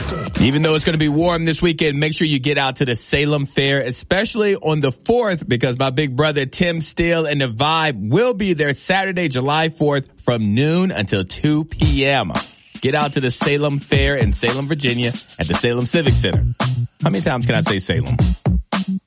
Even though it's going to be warm this weekend, make sure you get out to the Salem Fair, especially on the 4th, because my big brother Tim Steele and the Vibe will be there Saturday, July 4th from noon until 2 p.m. Get out to the Salem Fair in Salem, Virginia at the Salem Civic Center. How many times can I say Salem?